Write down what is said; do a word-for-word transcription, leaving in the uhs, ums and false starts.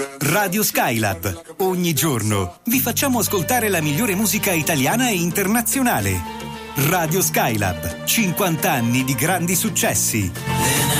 Radio Skylab. Ogni giorno vi facciamo ascoltare la migliore musica italiana e internazionale. Radio Skylab. cinquanta anni di grandi successi.